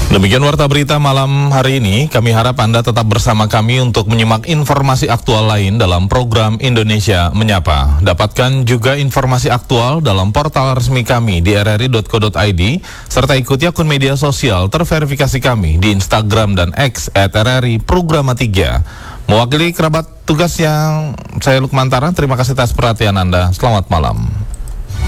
Demikian warta berita malam hari ini. Kami harap Anda tetap bersama kami untuk menyimak informasi aktual lain dalam program Indonesia Menyapa. Dapatkan juga informasi aktual dalam portal resmi kami di rri.co.id serta ikuti akun media sosial terverifikasi kami di Instagram dan X @RRI Programa 3. Mewakili kerabat tugas yang saya Lukman Tara, terima kasih atas perhatian Anda. Selamat malam.